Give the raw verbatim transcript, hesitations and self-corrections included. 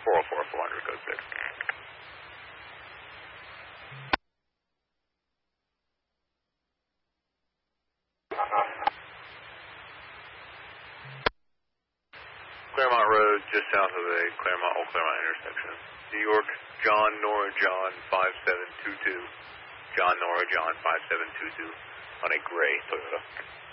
four oh four, four hundred, code six. Claremont Road, just south of the Claremont, Old Claremont intersection. New York, John, Nora, John, five seven two two. John, Nora, John, five seven two two on a gray Toyota.